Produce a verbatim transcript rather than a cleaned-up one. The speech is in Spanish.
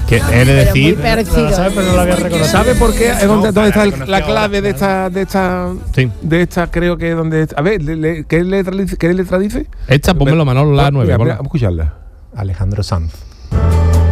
Que he de decir, ¿Sabe? Pero no lo había reconocido. ¿Sabe por qué? No, ¿Dónde, dónde está el- reconoció la ahora, clave de esta, de esta, Sí. de esta? Creo que donde. A ver, le- le- ¿qué letra, dice- qué letra dice? esta, pónmelo, Manolo, la nueve. Mira, ponla. mira, vamos a escucharla. Alejandro Sanz.